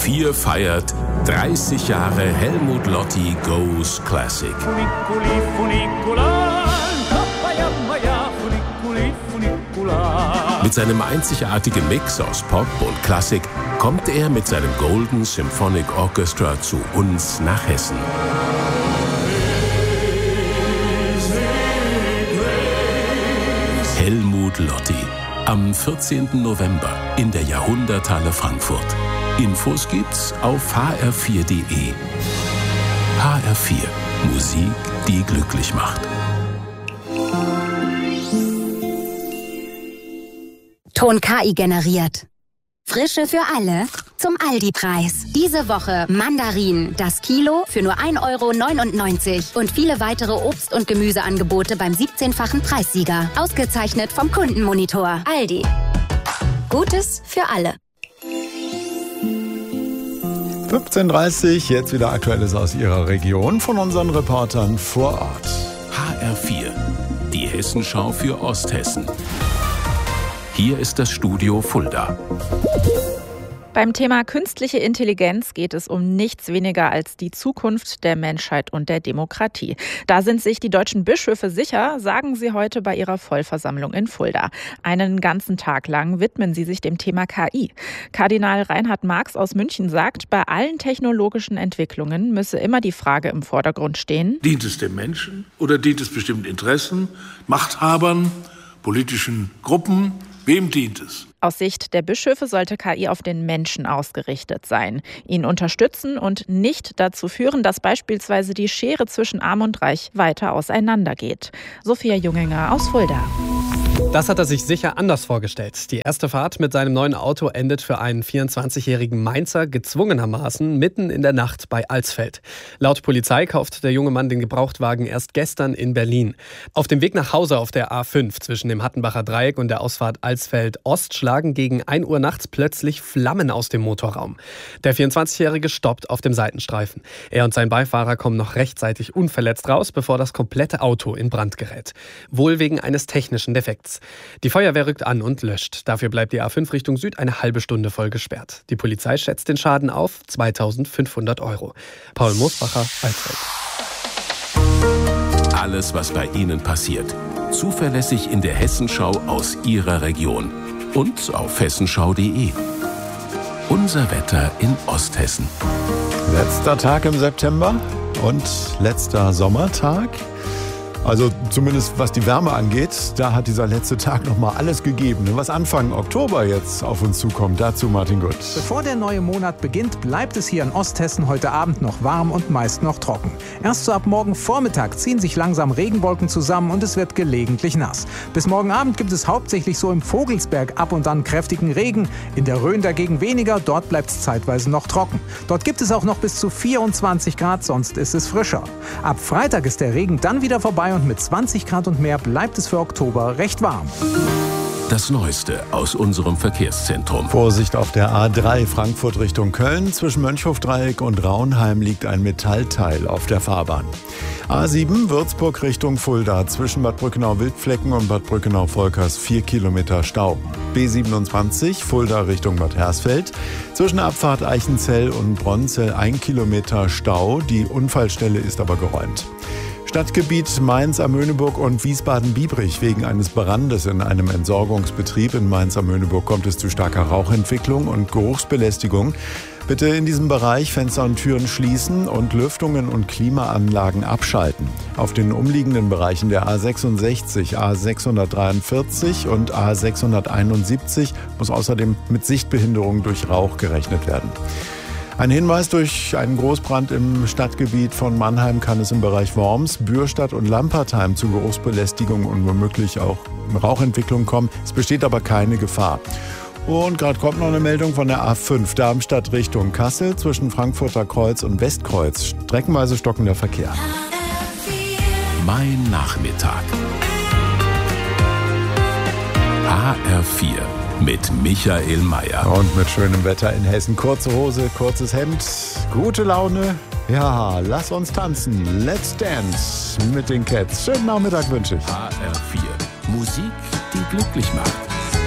HR4 feiert 30 Jahre Helmut Lotti Goes Classic. Mit seinem einzigartigen Mix aus Pop und Klassik kommt er mit seinem Golden Symphonic Orchestra zu uns nach Hessen. Helmut Lotti. Am 14. November in der Jahrhunderthalle Frankfurt. Infos gibt's auf hr4.de. HR4. Musik, die glücklich macht. Ton KI generiert. Frische für alle zum Aldi-Preis. Diese Woche Mandarinen, das Kilo für nur 1,99 € und viele weitere Obst- und Gemüseangebote beim 17-fachen Preissieger. Ausgezeichnet vom Kundenmonitor. Aldi. Gutes für alle. 15:30 jetzt wieder Aktuelles aus Ihrer Region von unseren Reportern vor Ort. HR4. Die Hessenschau für Osthessen. Hier ist das Studio Fulda. Beim Thema künstliche Intelligenz geht es um nichts weniger als die Zukunft der Menschheit und der Demokratie. Da sind sich die deutschen Bischöfe sicher, sagen sie heute bei ihrer Vollversammlung in Fulda. Einen ganzen Tag lang widmen sie sich dem Thema KI. Kardinal Reinhard Marx aus München sagt, bei allen technologischen Entwicklungen müsse immer die Frage im Vordergrund stehen: Dient es dem Menschen oder dient es bestimmten Interessen, Machthabern, politischen Gruppen? Wem dient es? Aus Sicht der Bischöfe sollte KI auf den Menschen ausgerichtet sein, ihn unterstützen und nicht dazu führen, dass beispielsweise die Schere zwischen Arm und Reich weiter auseinandergeht. Sophia Junginger aus Fulda. Das hat er sich sicher anders vorgestellt. Die erste Fahrt mit seinem neuen Auto endet für einen 24-jährigen Mainzer gezwungenermaßen mitten in der Nacht bei Alsfeld. Laut Polizei kauft der junge Mann den Gebrauchtwagen erst gestern in Berlin. Auf dem Weg nach Hause auf der A5 zwischen dem Hattenbacher Dreieck und der Ausfahrt Alsfeld-Ost schlagen gegen 1 Uhr nachts plötzlich Flammen aus dem Motorraum. Der 24-jährige stoppt auf dem Seitenstreifen. Er und sein Beifahrer kommen noch rechtzeitig unverletzt raus, bevor das komplette Auto in Brand gerät. Wohl wegen eines technischen Defekts. Die Feuerwehr rückt an und löscht. Dafür bleibt die A5 Richtung Süd eine halbe Stunde voll gesperrt. Die Polizei schätzt den Schaden auf 2.500 €. Paul Moosbacher, Alsfeld. Alles, was bei Ihnen passiert. Zuverlässig in der Hessenschau aus Ihrer Region. Und auf hessenschau.de. Unser Wetter in Osthessen. Letzter Tag im September und letzter Sommertag. Also zumindest was die Wärme angeht, da hat dieser letzte Tag nochmal alles gegeben. Was Anfang Oktober jetzt auf uns zukommt, dazu Martin Gutt. Bevor der neue Monat beginnt, bleibt es hier in Osthessen heute Abend noch warm und meist noch trocken. Erst so ab morgen Vormittag ziehen sich langsam Regenwolken zusammen und es wird gelegentlich nass. Bis morgen Abend gibt es hauptsächlich so im Vogelsberg ab und an kräftigen Regen. In der Rhön dagegen weniger, dort bleibt es zeitweise noch trocken. Dort gibt es auch noch bis zu 24 Grad, sonst ist es frischer. Ab Freitag ist der Regen dann wieder vorbei und mit 20 Grad und mehr bleibt es für Oktober recht warm. Das Neueste aus unserem Verkehrszentrum. Vorsicht auf der A3 Frankfurt Richtung Köln. Zwischen Mönchhofdreieck und Raunheim liegt ein Metallteil auf der Fahrbahn. A7 Würzburg Richtung Fulda. Zwischen Bad Brückenau-Wildflecken und Bad Brückenau-Volkers 4 Kilometer Stau. B27 Fulda Richtung Bad Hersfeld. Zwischen Abfahrt Eichenzell und Bronzell 1 Kilometer Stau. Die Unfallstelle ist aber geräumt. Stadtgebiet Mainz-Amöneburg und Wiesbaden-Biebrich. Wegen eines Brandes in einem Entsorgungsbetrieb in Mainz-Amöneburg kommt es zu starker Rauchentwicklung und Geruchsbelästigung. Bitte in diesem Bereich Fenster und Türen schließen und Lüftungen und Klimaanlagen abschalten. Auf den umliegenden Bereichen der A66, A643 und A671 muss außerdem mit Sichtbehinderung durch Rauch gerechnet werden. Ein Hinweis: durch einen Großbrand im Stadtgebiet von Mannheim kann es im Bereich Worms, Bürstadt und Lampertheim zu Geruchsbelästigung und womöglich auch Rauchentwicklung kommen. Es besteht aber keine Gefahr. Und gerade kommt noch eine Meldung von der A5 Darmstadt Richtung Kassel zwischen Frankfurter Kreuz und Westkreuz. Streckenweise stockender Verkehr. Mein Nachmittag. HR4 mit Michael Mayer. Und mit schönem Wetter in Hessen. Kurze Hose, kurzes Hemd, gute Laune. Ja, lass uns tanzen. Let's dance mit den Cats. Schönen Nachmittag wünsche ich. HR4. Musik, die glücklich macht.